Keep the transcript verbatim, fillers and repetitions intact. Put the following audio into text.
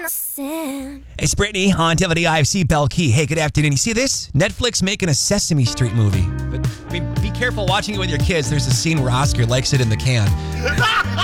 It's Brittany on W I F C Bell Key. Hey, good afternoon. You see this? Netflix making a Sesame Street movie. But I mean, be careful watching it with your kids. There's a scene where Oscar likes it in the can.